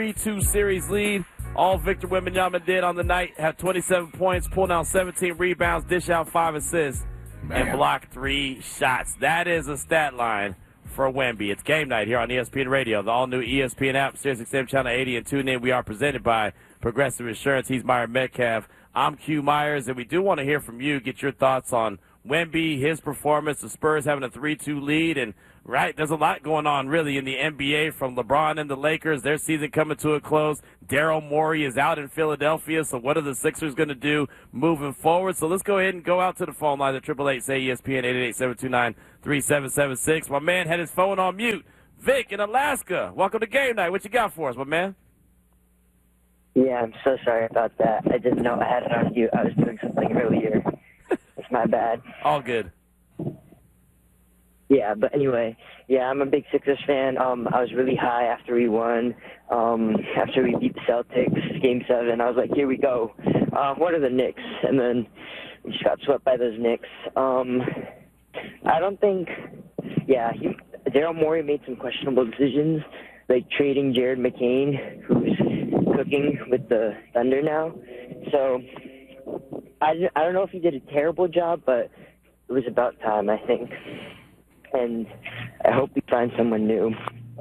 3-2 series lead. All Victor Wembanyama did on the night, had 27 points, pulled down 17 rebounds, dish out 5 assists, and blocked 3 shots. That is a stat line for Wemby. It's game night here on ESPN Radio, the all-new ESPN app, SiriusXM Channel 80, and tune in. We are presented by Progressive Insurance. He's Myron Metcalf. I'm Q Myers, and we do want to hear from you, get your thoughts on Wemby, his performance, the Spurs having a 3-2 lead, and right, there's a lot going on really in the NBA from LeBron and the Lakers, their season coming to a close. Daryl Morey is out in Philadelphia, so what are the Sixers going to do moving forward? So let's go ahead and go out to the phone line at 888-SAY-ESPN, 888-729-3776. My man had his phone on mute. Vic in Alaska, welcome to game night. What you got for us, my man? Yeah, I'm so sorry about that. I didn't know I had it on mute. I was doing something earlier. It's my bad. All good. Yeah, but anyway, yeah, I'm a big Sixers fan. I was really high after we won. After we beat the Celtics, Game 7, I was like, here we go. What are the Knicks? And then we just got swept by those Knicks. I don't think, Daryl Morey made some questionable decisions, like trading Jared McCain, who's cooking with the Thunder now. So I don't know if he did a terrible job, but it was about time, I think. And I hope we find someone new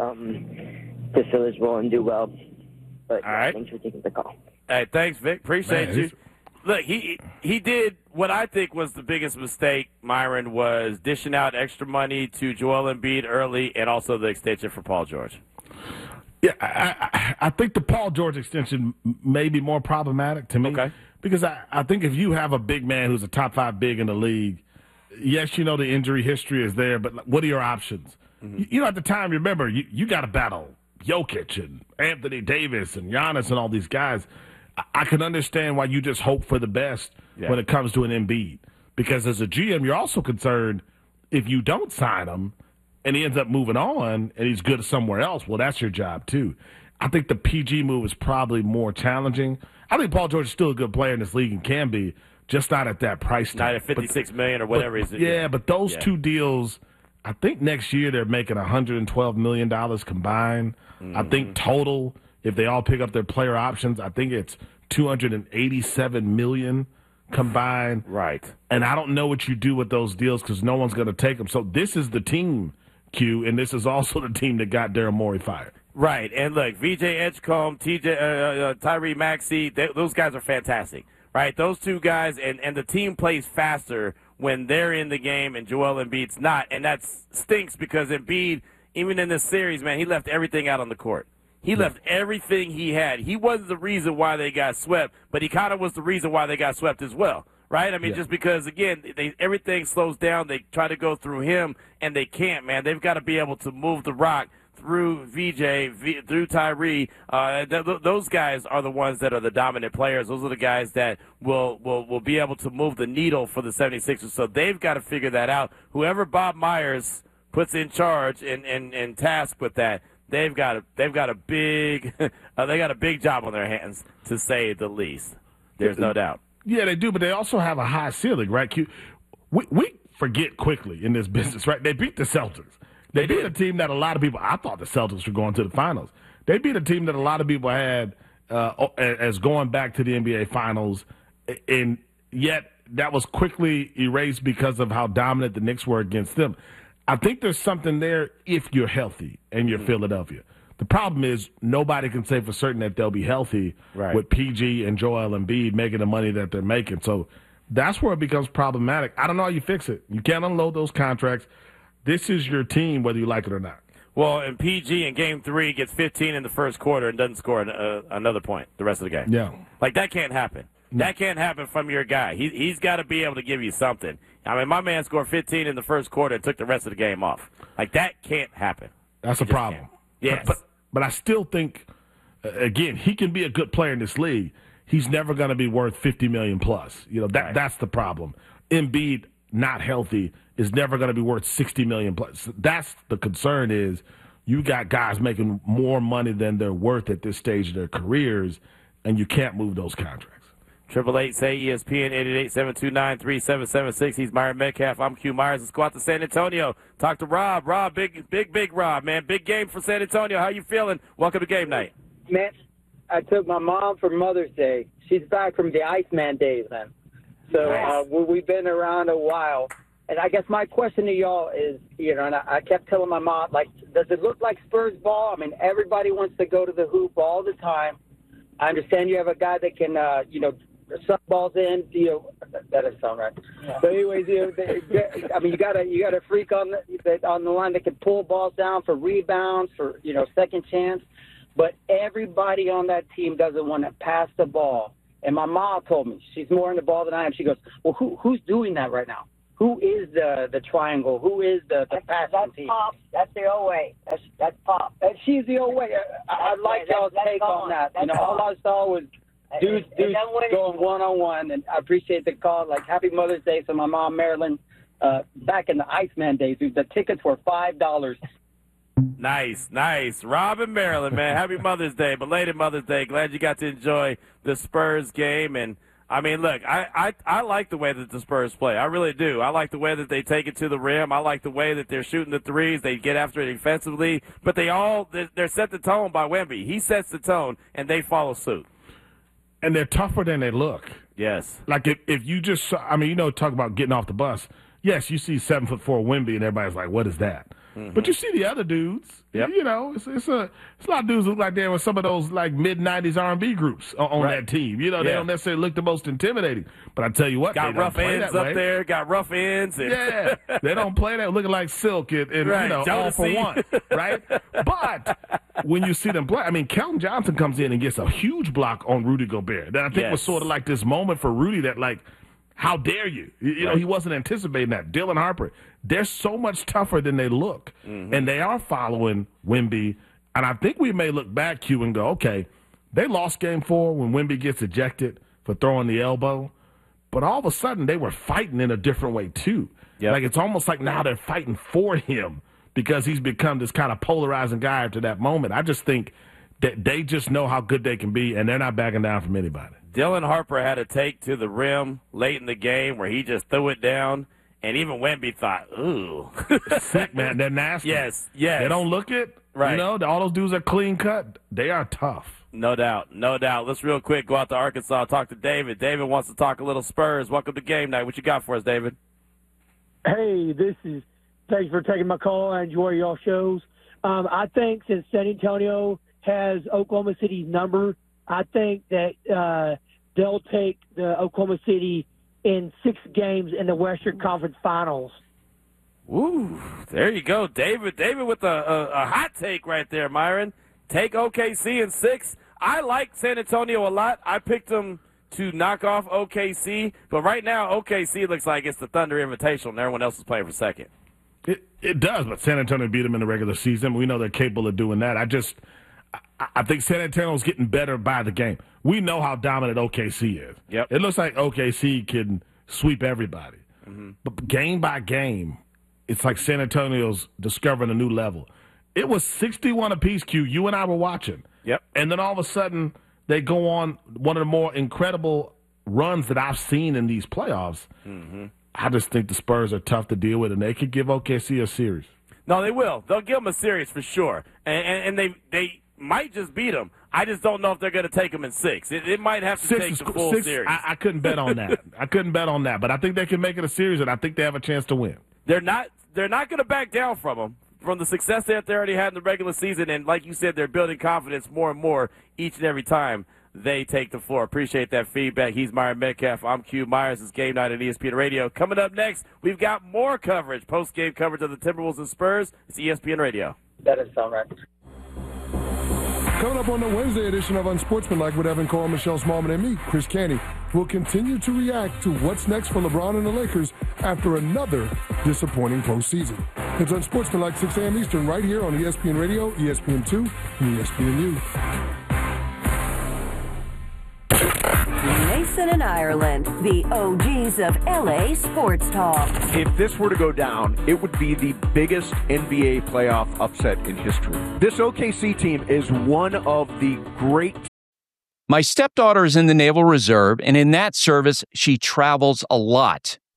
to fill his role and do well. But all right. Thanks for taking the call. Hey, thanks, Vic. Appreciate you. Look, he did what I think was the biggest mistake, Myron, was dishing out extra money to Joel Embiid early and also the extension for Paul George. Yeah, I think the Paul George extension may be more problematic to me. Okay. Because I think if you have a big man who's a top 5 big in the league, yes, you know the injury history is there, but what are your options? Mm-hmm. You know, at the time, remember, you got to battle Jokic and Anthony Davis and Giannis and all these guys. I can understand why you just hope for the best when it comes to an Embiid. Because as a GM, you're also concerned if you don't sign him and he ends up moving on and he's good somewhere else, well, that's your job too. I think the PG move is probably more challenging. I think Paul George is still a good player in this league and can be, just not at that price tag. Not at $56 million or whatever it is. Yeah, but those two deals, I think next year they're making $112 million combined. Mm-hmm. I think total, if they all pick up their player options, I think it's $287 million combined. Right. And I don't know what you do with those deals because no one's going to take them. So this is the team, Q, and this is also the team that got Daryl Morey fired. Right. And look, VJ Edgecombe, Tyrese Maxey, those guys are fantastic. Right, those two guys, and the team plays faster when they're in the game and Joel Embiid's not, and that stinks because Embiid, even in this series, man, he left everything out on the court. He left everything he had. He wasn't the reason why they got swept, but he kind of was the reason why they got swept as well, right? I mean, just because, again, everything slows down. They try to go through him, and they can't, man. They've got to be able to move the rock through through Tyree. Those guys are the ones that are the dominant players. Those are the guys that will be able to move the needle for the 76ers. So they've got to figure that out. Whoever Bob Myers puts in charge and tasked with that, they've got a big job on their hands, to say the least. There's no doubt. Yeah, they do, but they also have a high ceiling, right? We forget quickly in this business, right? They beat the Celtics. They beat a team that a lot of people, I thought the Celtics were going to the finals. They beat a team that a lot of people had as going back to the NBA Finals, and yet that was quickly erased because of how dominant the Knicks were against them. I think there's something there if you're healthy and you're Philadelphia. The problem is nobody can say for certain that they'll be healthy with PG and Joel Embiid making the money that they're making. So that's where it becomes problematic. I don't know how you fix it. You can't unload those contracts. This is your team, whether you like it or not. Well, and PG in Game 3 gets 15 in the first quarter and doesn't score another point the rest of the game. Yeah. Like, that can't happen. That can't happen from your guy. He's got to be able to give you something. I mean, my man scored 15 in the first quarter and took the rest of the game off. Like, that can't happen. That's a problem. Yes. But I still think, again, he can be a good player in this league. He's never going to be worth $50 million plus. You know, that's the problem. Embiid, not healthy, is never going to be worth $60 million plus. That's the concern is you got guys making more money than they're worth at this stage of their careers, and you can't move those contracts. 888-SAY-ESPN, 888-729-3776. He's Myron Metcalf. I'm Q Myers. Let's go out to San Antonio. Talk to Rob. Rob, big Rob, man. Big game for San Antonio. How you feeling? Welcome to game night. Man, I took my mom for Mother's Day. She's back from the Iceman days, man. So we've been around a while. And I guess my question to y'all is, and I kept telling my mom, like, does it look like Spurs ball? I mean, everybody wants to go to the hoop all the time. I understand you have a guy that can, suck balls in. That doesn't sound right. Yeah. But anyways, you got a freak on the line that can pull balls down for rebounds, for second chance. But everybody on that team doesn't want to pass the ball. And my mom told me, she's more in the ball than I am. She goes, well, who's doing that right now? Who is the triangle? Who is the passing team? Pop. That's the old way. That's Pop. She's the old way. I like y'all's take on that. All I saw was dudes going one-on-one, and I appreciate the call. Like, happy Mother's Day to my mom, Marilyn. Back in the Iceman days, the tickets were $5. Nice. Rob and Marilyn, man, happy Mother's Day, belated Mother's Day. Glad you got to enjoy the Spurs game. And, I mean, look, I like the way that the Spurs play. I really do. I like the way that they take it to the rim. I like the way that they're shooting the threes. They get after it defensively. But they're set the tone by Wemby. He sets the tone, and they follow suit. And they're tougher than they look. Yes. Like, if you just talk about getting off the bus. Yes, you see 7'4" Wemby, and everybody's like, what is that? Mm-hmm. But you see the other dudes. Yep. It's a lot of dudes look like they're with some of those like mid-90s R&B groups on that team. They don't necessarily look the most intimidating. But I tell you what, got rough ends up there. Got rough ends. And yeah, they don't play that looking like Silk and right. all for one, right? But when you see them play, I mean, Kelton Johnson comes in and gets a huge block on Rudy Gobert. That I think was sort of like this moment for Rudy that like, how dare you? He wasn't anticipating that. Dylan Harper, they're so much tougher than they look. Mm-hmm. And they are following Wemby. And I think we may look back, Q, and go, okay, they lost game 4 when Wemby gets ejected for throwing the elbow. But all of a sudden, they were fighting in a different way, too. Yep. Like, it's almost like now they're fighting for him because he's become this kind of polarizing guy after that moment. I just think that they just know how good they can be, and they're not backing down from anybody. Dylan Harper had a take to the rim late in the game where he just threw it down, and even Wemby thought, ooh. Sick, man. They're nasty. Yes. They don't look it. Right. All those dudes are clean cut. They are tough. No doubt. Let's real quick go out to Arkansas, talk to David. David wants to talk a little Spurs. Welcome to Game Night. What you got for us, David? Hey, thanks for taking my call. I enjoy y'all shows. I think since San Antonio has Oklahoma City's number, I think that they'll take the Oklahoma City in 6 games in the Western Conference Finals. Ooh, there you go, David. David with a hot take right there, Myron. Take OKC in 6. I like San Antonio a lot. I picked them to knock off OKC, but right now OKC looks like it's the Thunder Invitational, and everyone else is playing for second. It does, but San Antonio beat them in the regular season. We know they're capable of doing that. I think San Antonio's getting better by the game. We know how dominant OKC is. Yep. It looks like OKC can sweep everybody. Mm-hmm. But game by game, it's like San Antonio's discovering a new level. It was 61 apiece, Q. You and I were watching. Yep. And then all of a sudden, they go on one of the more incredible runs that I've seen in these playoffs. Mm-hmm. I just think the Spurs are tough to deal with, and they could give OKC a series. No, they will. They'll give them a series for sure. And they might just beat them. I just don't know if they're going to take them in 6. It might have to take the full series. I couldn't bet on that. But I think they can make it a series, and I think they have a chance to win. They're not going to back down from the success that they already had in the regular season. And like you said, they're building confidence more and more each and every time they take the floor. Appreciate that feedback. He's Myron Metcalf. I'm Q Myers. It's Game Night on ESPN Radio. Coming up next, we've got more coverage, post-game coverage of the Timberwolves and Spurs. It's ESPN Radio. That doesn't sound right. Coming up on the Wednesday edition of Unsportsmanlike with Evan Cole, Michelle Smallman, and me, Chris Canty, we'll continue to react to what's next for LeBron and the Lakers after another disappointing postseason. It's Unsportsmanlike 6 a.m. Eastern right here on ESPN Radio, ESPN2, and ESPNU. Mason and Ireland, the OGs of LA sports talk. If this were to go down, it would be the biggest NBA playoff upset in history. This OKC team is one of the great. My stepdaughter is in the Naval Reserve, and in that service, she travels a lot.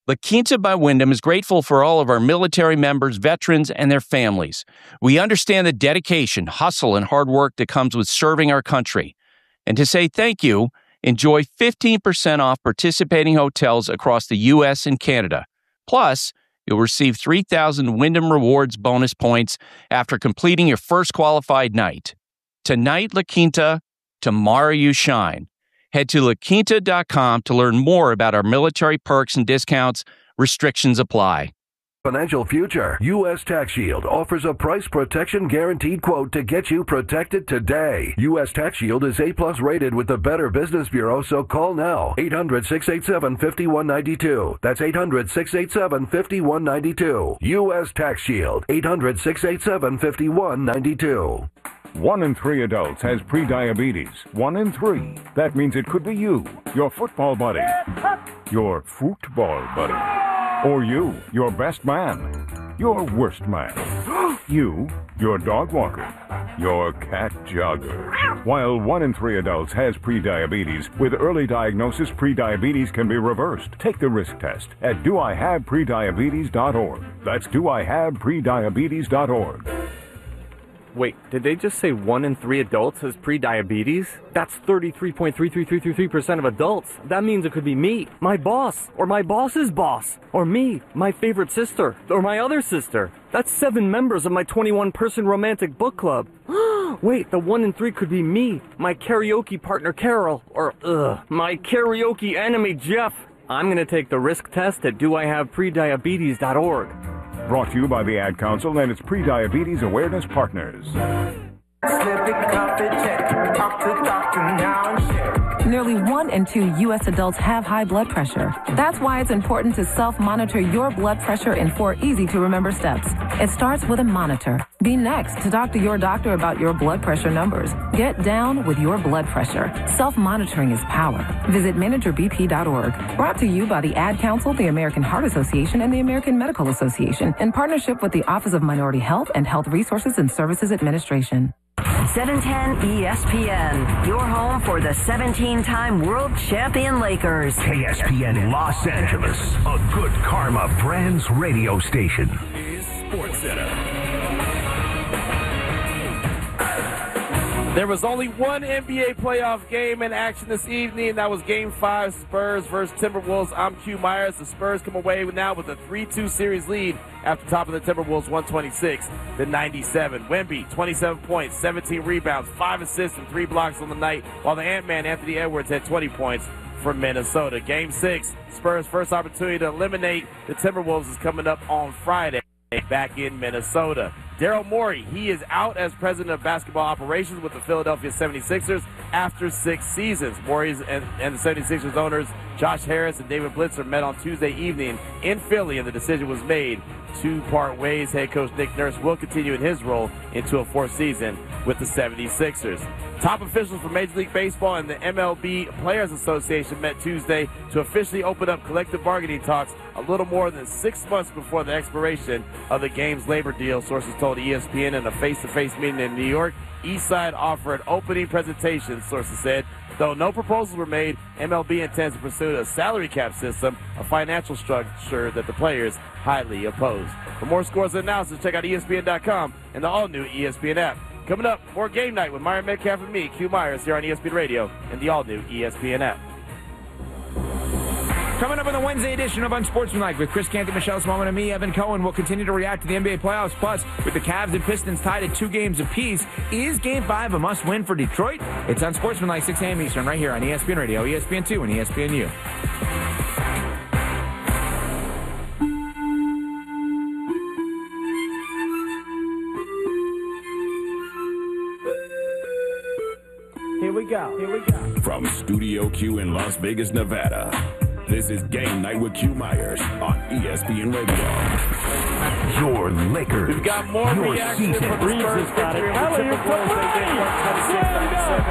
La Quinta by Wyndham is grateful for all of our military members, veterans, and their families. We understand the dedication, hustle, and hard work that comes with serving our country. And to say thank you, enjoy 15% off participating hotels across the U.S. and Canada. Plus, you'll receive 3,000 Wyndham Rewards bonus points after completing your first qualified night. Tonight, La Quinta, tomorrow you shine. Head to LaQuinta.com to learn more about our military perks and discounts. Restrictions apply. Financial future. U.S. Tax Shield offers a price protection guaranteed quote to get you protected today. U.S. Tax Shield is A+ rated with the Better Business Bureau, so call now. 800-687-5192. That's 800-687-5192. U.S. Tax Shield. 800-687-5192. 1 in 3 adults has prediabetes. 1 in 3. That means it could be you, your football buddy, your football buddy, or you, your best man, your worst man, you, your dog walker, your cat jogger. While 1 in 3 adults has prediabetes, with early diagnosis, prediabetes can be reversed. Take the risk test at doihaveprediabetes.org. That's doihaveprediabetes.org. Wait, did they just say 1 in 3 adults has prediabetes? That's 33.33333% of adults. That means it could be me, my boss, or my boss's boss, or me, my favorite sister, or my other sister. That's 7 members of my 21-person romantic book club. Wait, the 1 in 3 could be me, my karaoke partner Carol, or my karaoke enemy Jeff. I'm gonna take the risk test at doihaveprediabetes.org. Brought to you by the Ad Council and its Prediabetes Awareness Partners. Nearly 1 in 2 U.S. adults have high blood pressure. That's why it's important to self-monitor your blood pressure in 4 easy-to-remember steps. It starts with a monitor. Be next to talk to your doctor about your blood pressure numbers. Get down with your blood pressure. Self-monitoring is power. Visit managerbp.org. Brought to you by the Ad Council, the American Heart Association, and the American Medical Association, in partnership with the Office of Minority Health and Health Resources and Services Administration. 710 ESPN, your home for the 17-time world champion Lakers. KSPN Los Angeles, a Good Karma Brands radio station. Sports Center. There was only one NBA playoff game in action this evening. That was Game 5, Spurs versus Timberwolves. I'm Q Myers. The Spurs come away now with a 3-2 series lead after topping the Timberwolves 126-97. Wemby, 27 points, 17 rebounds, 5 assists, and 3 blocks on the night, while the Ant-Man, Anthony Edwards, had 20 points for Minnesota. Game 6, Spurs' first opportunity to eliminate the Timberwolves is coming up on Friday back in Minnesota. Daryl Morey, he is out as president of basketball operations with the Philadelphia 76ers after 6 seasons. Morey's and the 76ers owners Josh Harris and David Blitzer met on Tuesday evening in Philly, and the decision was made to part ways. Head coach Nick Nurse will continue in his role into a 4th season with the 76ers. Top officials from Major League Baseball and the MLB Players Association met Tuesday to officially open up collective bargaining talks a little more than 6 months before the expiration of the game's labor deal, sources told ESPN in a face-to-face meeting in New York. Eastside offered opening presentations, sources said. Though no proposals were made, MLB intends to pursue a salary cap system, a financial structure that the players highly oppose. For more scores and analysis, check out ESPN.com and the all-new ESPN app. Coming up, more Game Night with Myron Metcalf and me, Q Myers, here on ESPN Radio and the all-new ESPN app. Coming up on the Wednesday edition of Unsportsmanlike with Chris Canty, Michelle Smallman, and me, Evan Cohen. We'll continue to react to the NBA playoffs. Plus, with the Cavs and Pistons tied at 2 games apiece, is Game 5 a must-win for Detroit? It's Unsportsmanlike, 6 a.m. Eastern, right here on ESPN Radio, ESPN2, and ESPNU. Here we go. From Studio Q in Las Vegas, Nevada, this is Game Night with Q Myers on ESPN Radio. Your Lakers. We've got more your reaction season. from Reeves has got it.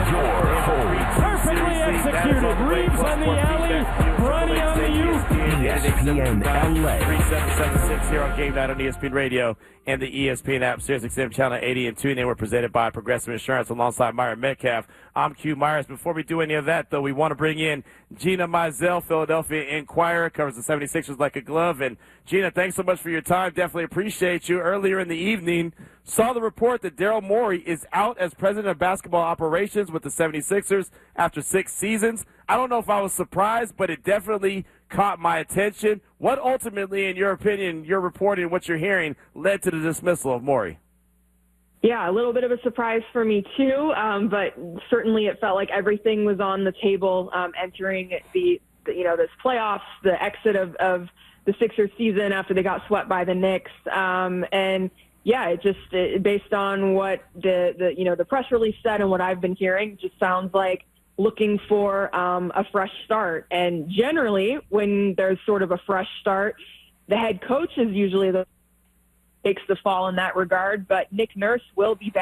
Perfectly executed. Reeves on the alley. Bronny on the youth. 888-725-3776 LA. here on Game Night on ESPN Radio and the ESPN app, SiriusXM Channel 80 and 2. They were presented by Progressive Insurance alongside Myron Metcalf. I'm Q Myers. Before we do any of that, though, we want to bring in Gina Mizell, Philadelphia Inquirer, covers the 76ers like a glove. And, Gina, thanks so much for your time. Definitely appreciate you. Earlier in the evening, saw the report that Daryl Morey is out as president of basketball operations with the 76ers after 6 seasons. I don't know if I was surprised, but it definitely caught my attention. What ultimately, in your opinion, your reporting, what you're hearing, led to the dismissal of Morey? Yeah, a little bit of a surprise for me too, but certainly it felt like everything was on the table entering the this playoffs, the exit of the Sixers season after they got swept by the Knicks, and yeah, it based on what the press release said and what I've been hearing, just sounds like looking for a fresh start. And generally, when there's sort of a fresh start, the head coach is usually the takes the fall in that regard. But Nick Nurse will be back.